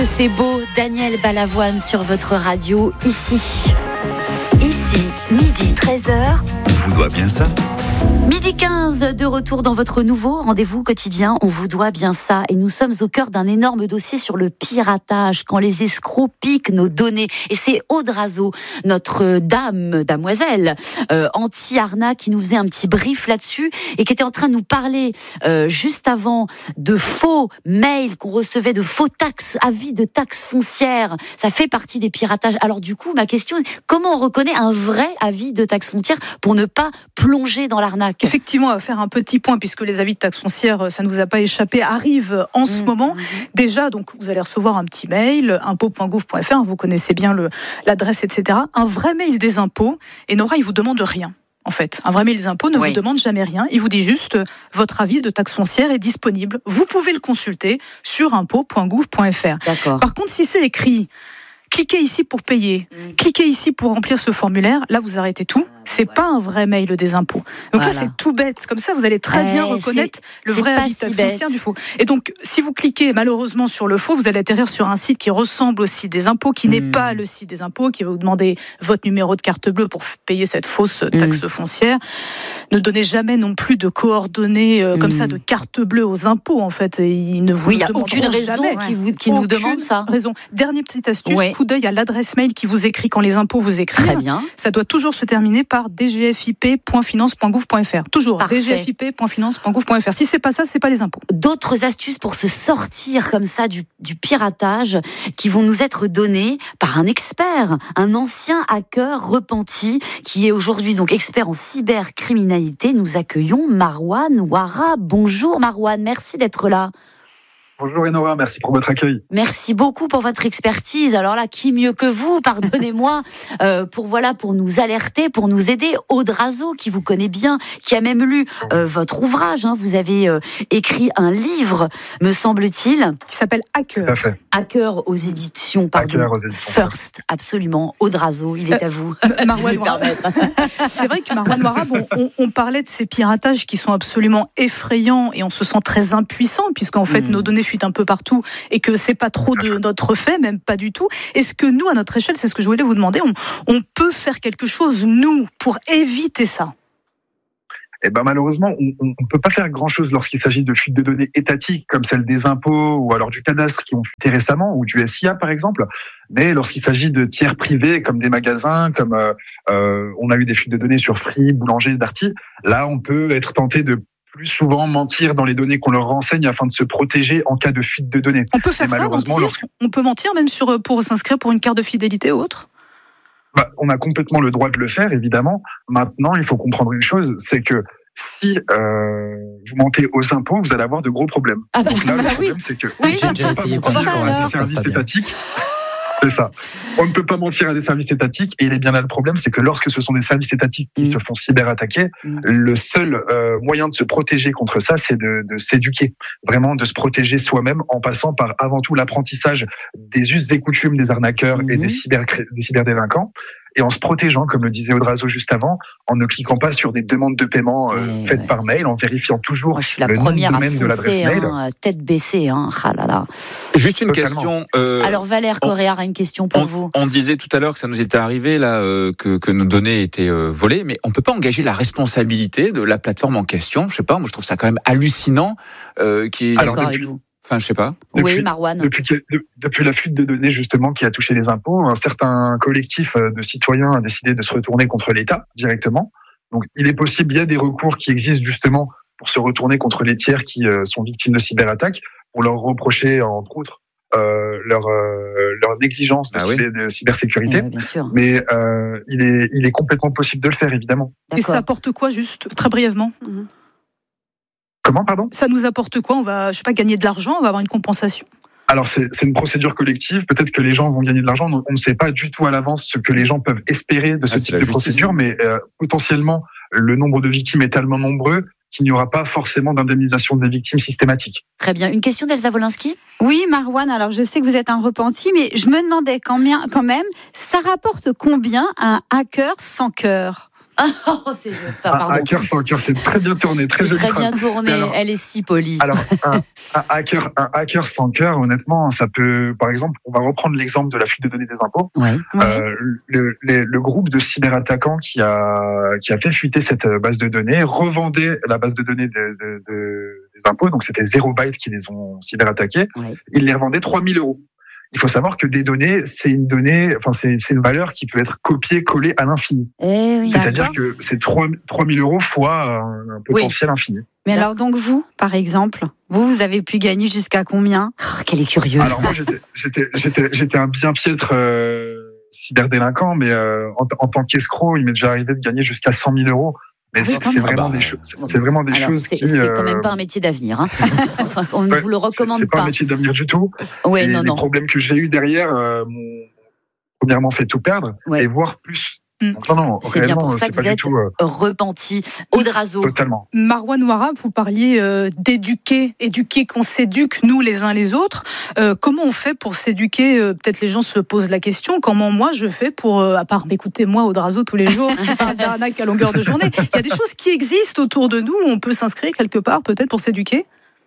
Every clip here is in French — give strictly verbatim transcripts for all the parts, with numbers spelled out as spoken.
C'est beau, Daniel Balavoine sur votre radio, ici. Ici, midi treize heures. On vous doit bien ça. Midi quinze, de retour dans votre nouveau rendez-vous quotidien. On vous doit bien ça. Et nous sommes au cœur d'un énorme dossier sur le piratage, quand les escrocs piquent nos données. Et c'est Aude Razeau, notre dame, damoiselle, euh, anti-arnaque, qui nous faisait un petit brief là-dessus et qui était en train de nous parler euh, juste avant de faux mails qu'on recevait, de faux taxes, avis de taxes foncières. Ça fait partie des piratages. Alors du coup, ma question, comment on reconnaît un vrai avis de taxes foncières pour ne pas plonger dans l'arnaque? Effectivement, on va faire un petit point puisque les avis de taxes foncières, ça ne nous a pas échappé, arrivent en ce mmh, moment. Mmh. Déjà, donc, vous allez recevoir un petit mail, impôts point gouv point f r, vous connaissez bien le, l'adresse, et cetera. Un vrai mail des impôts, et Nora, il vous demande rien. En fait, un vrai mail des impôts ne oui. vous demande jamais rien. Il vous dit juste euh, votre avis de taxe foncière est disponible. Vous pouvez le consulter sur impôts point gouv point f r. D'accord. Par contre, si c'est écrit cliquez ici pour payer, mmh. cliquez ici pour remplir ce formulaire, là vous arrêtez tout. C'est ouais. pas un vrai mail des impôts. Donc voilà. Là, c'est tout bête. Comme ça, vous allez très ouais, bien reconnaître c'est, le vrai avis de taxe foncière du faux. Et donc, si vous cliquez malheureusement sur le faux, vous allez atterrir sur un site qui ressemble au site des impôts, qui mmh. n'est pas le site des impôts, qui va vous demander votre numéro de carte bleue pour payer cette fausse taxe mmh. foncière. Ne donnez jamais non plus de coordonnées euh, mmh. comme ça, de carte bleue aux impôts, en fait. Ils ne vous oui, il n'y a aucune raison jamais. qui, vous, qui nous demande ça. Raison. Dernière petite astuce, ouais. coup d'œil à l'adresse mail qui vous écrit quand les impôts vous écrivent. Très bien. Ça doit toujours se terminer par d g f i p point finance point gouv point f r. Toujours Parfait. d g f i p point finance point gouv point f r. Si c'est pas ça, c'est pas les impôts. D'autres astuces pour se sortir comme ça du, du piratage qui vont nous être données par un expert, un ancien hacker repenti qui est aujourd'hui donc expert en cybercriminalité. Nous accueillons Marwan Ouara. Bonjour Marwan, merci d'être là. Bonjour Enora, merci pour votre accueil. Merci beaucoup pour votre expertise. Alors là, qui mieux que vous, pardonnez-moi, euh, pour voilà, pour nous alerter, pour nous aider. Aude Razeau, qui vous connaît bien, qui a même lu euh, votre ouvrage. Hein, vous avez euh, écrit un livre, me semble-t-il, qui s'appelle Hacker. Tout à fait. Hacker aux éditions, pardon. Hacker aux éditions. First, absolument. Aude Razeau, il est euh, à vous. Euh, Marwan Ouara. C'est vrai que Marwan Ouara, bon, on, on parlait de ces piratages qui sont absolument effrayants et on se sent très impuissant puisqu'en fait mmh. nos données fuitent un peu partout et que c'est pas trop de notre fait, même pas du tout. Est-ce que nous, à notre échelle, c'est ce que je voulais vous demander, on, on peut faire quelque chose, nous, pour éviter ça? Eh ben malheureusement, on ne peut pas faire grand-chose lorsqu'il s'agit de fuites de données étatiques comme celle des impôts ou alors du cadastre qui ont fuité récemment ou du S I A par exemple. Mais lorsqu'il s'agit de tiers privés comme des magasins, comme euh, euh, on a eu des fuites de données sur Free, Boulanger, Darty, là on peut être tenté de plus souvent mentir dans les données qu'on leur renseigne afin de se protéger en cas de fuite de données. On peut faire ça, mentir lorsque... On peut mentir même sur, pour s'inscrire pour une carte de fidélité ou autre? Bah, on a complètement le droit de le faire, évidemment. Maintenant, il faut comprendre une chose, c'est que si euh, vous mentez aux impôts, vous allez avoir de gros problèmes. Ah bah, Donc là, bah le problème, oui. c'est que oui, on ne peut pas mentir à des services étatiques. C'est ça. On ne peut pas mentir à des services étatiques et il est bien là le problème, c'est que lorsque ce sont des services étatiques qui mmh. se font cyberattaquer, mmh. le seul euh, moyen de se protéger contre ça, c'est de, de s'éduquer, vraiment de se protéger soi-même en passant par avant tout l'apprentissage des us et coutumes des arnaqueurs mmh. et des, cyber, des cyberdélinquants. Et en se protégeant, comme le disait Aude Razeau juste avant, en ne cliquant pas sur des demandes de paiement euh, faites ouais. par mail, en vérifiant toujours Moi, je suis la le nom de première domaine à de l'adresse foncer, mail. Hein, tête baissée, hein. Ah là là. Juste une Totalement. question. Euh, Alors Valère Correa a une question pour on, vous. On disait tout à l'heure que ça nous était arrivé là euh, que, que nos données étaient euh, volées, mais on peut pas engager la responsabilité de la plateforme en question. Je sais pas, moi je trouve ça quand même hallucinant. Euh, qui est... Alors d'accord avec vous. Enfin, je sais pas. Depuis, oui, Marwan. Depuis, de, depuis la fuite de données, justement, qui a touché les impôts, un certain collectif de citoyens a décidé de se retourner contre l'État directement. Donc, il est possible, il y a des recours qui existent justement pour se retourner contre les tiers qui euh, sont victimes de cyberattaques, pour leur reprocher, entre autres, euh, leur, euh, leur négligence de, ah oui. cyber, de cybersécurité. Oui, bien sûr. Mais euh, il est, il est complètement possible de le faire, évidemment. D'accord. Et ça apporte quoi, juste, très brièvement? mmh. Comment, pardon? Ça nous apporte quoi? On va, je sais pas, gagner de l'argent, on va avoir une compensation? Alors, c'est, c'est une procédure collective. Peut-être que les gens vont gagner de l'argent. On ne sait pas du tout à l'avance ce que les gens peuvent espérer de ce ah, type de procédure, mais euh, potentiellement, le nombre de victimes est tellement nombreux qu'il n'y aura pas forcément d'indemnisation des victimes systématique. Très bien. Une question d'Elsa Wolinski? Oui, Marwan, alors je sais que vous êtes un repenti, mais je me demandais combien, quand même, ça rapporte combien un hacker sans cœur? Oh, c'est enfin, un hacker sans cœur, c'est très bien tourné, très c'est joli. très bien tourné. Alors, elle est si polie. Alors, un, un hacker, un hacker sans cœur, honnêtement, ça peut, par exemple, on va reprendre l'exemple de la fuite de données des impôts. Ouais. Euh, le, le, le groupe de cyberattaquants qui a qui a fait fuiter cette base de données revendait la base de données de, de, de, des impôts. Donc, c'était Zero Byte qui les ont cyberattaqués. Ouais. Ils les revendaient trois mille euros. Il faut savoir que des données, c'est une donnée, enfin c'est, c'est une valeur qui peut être copiée, collée à l'infini. Eh oui, C'est-à-dire d'accord. que c'est trois mille euros fois un, un potentiel oui. infini. Mais alors donc vous, par exemple, vous, vous avez pu gagner jusqu'à combien? Oh, qu'elle est curieuse. Alors moi, j'étais, j'étais, j'étais, j'étais un bien piètre euh, cyberdélinquant, mais euh, en, en tant qu'escroc, il m'est déjà arrivé de gagner jusqu'à cent mille euros. Mais oui, c'est, vraiment bah, des choses, c'est vraiment des alors, choses c'est, qui... C'est quand même pas un métier d'avenir. Hein. Enfin, on ne ouais, vous le recommande c'est, c'est pas. C'est pas un métier d'avenir du tout. Ouais, et non, les non. problèmes que j'ai eu derrière euh, m'ont premièrement fait tout perdre, ouais. et voire plus. Donc, non, non, c'est bien pour ça que vous êtes tout, euh... repenti. Audrazo. Totalement. Marouane Ouara, vous parliez euh, d'éduquer, éduquer qu'on s'éduque nous les uns les autres. Euh, comment on fait pour s'éduquer? euh, Peut-être les gens se posent la question. Comment moi je fais pour, euh, à part m'écouter moi Audrazo tous les jours, qui parle d'arnaque à longueur de journée. Il y a des choses qui existent autour de nous. On peut s'inscrire quelque part peut-être pour s'éduquer.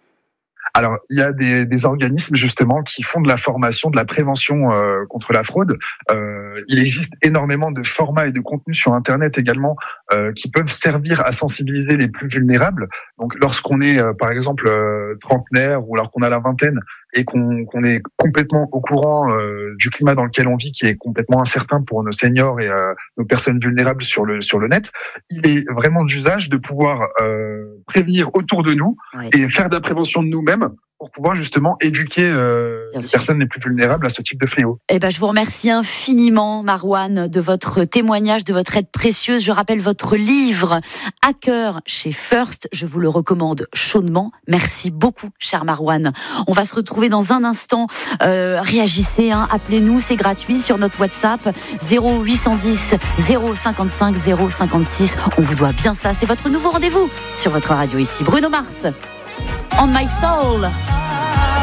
Alors, il y a des, des organismes justement qui font de la formation, de la prévention euh, contre la fraude. Euh, il existe énormément de formats et de contenus sur Internet également euh, qui peuvent servir à sensibiliser les plus vulnérables. Donc, lorsqu'on est, euh, par exemple, euh, trentenaire ou alors qu'on a la vingtaine et qu'on, qu'on est complètement au courant euh, du climat dans lequel on vit, qui est complètement incertain pour nos seniors et euh, nos personnes vulnérables sur le sur le net, il est vraiment d'usage de pouvoir euh, prévenir autour de nous ouais. et faire de la prévention de nous-mêmes pour pouvoir justement éduquer euh, les sûr. personnes les plus vulnérables à ce type de fléau. Eh ben, je vous remercie infiniment, Marouane, de votre témoignage, de votre aide précieuse. Je rappelle votre livre Hacker chez First. Je vous le recommande chaudement. Merci beaucoup, cher Marouane. On va se retrouver dans un instant. Euh, réagissez, hein, appelez-nous, c'est gratuit sur notre WhatsApp zéro huit cent dix zéro cinquante-cinq zéro cinquante-six. On vous doit bien ça. C'est votre nouveau rendez-vous sur votre radio ici. Bruno Mars. On My Soul.